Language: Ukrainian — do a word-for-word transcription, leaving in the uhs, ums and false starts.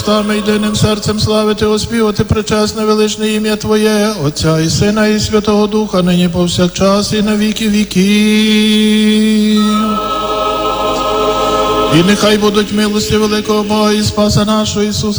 устами, єдиним серцем славити, оспівати пречесне величне ім'я Твоє, Отця і Сина і Святого Духа, нині повсякчас і на віки віків. І нехай будуть милості великого Бога і Спаса нашого Ісуса